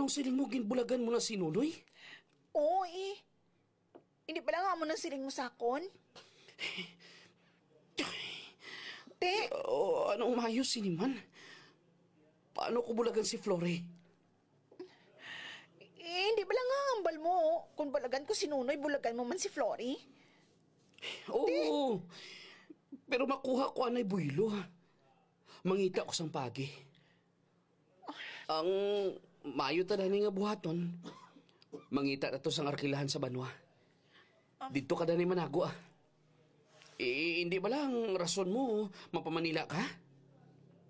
Anong siling mo ginbulagan mo na si Nunoy? Oo eh. Hindi pala nga mo ng siling mo sakon? Te, Anong mayos siniman? Paano ko bulagan si Flore? hindi pala nga ambal mo. Kung bulagan ko si Nunoy, bulagan mo man si Flory. Oo, pero makuha ko anay buylo. Mangita ko sang pagi. Ang mayo ta nga buhaton. Mangita na to sang arkilahan sa banwa. Dito ka ni manago ah. Hindi ba lang rason mo mapamanila ka?